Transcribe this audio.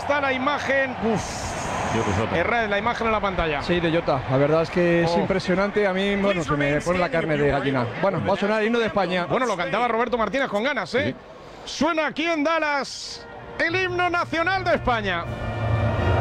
está la imagen. Erra, la imagen en la pantalla. Sí, de Jota. La verdad es que es impresionante. A mí, bueno, se me pone la carne de gallina. Bueno, va a sonar el himno de España. Bueno, lo cantaba Roberto Martínez con ganas, ¿eh? Sí. Suena aquí en Dallas el himno nacional de España.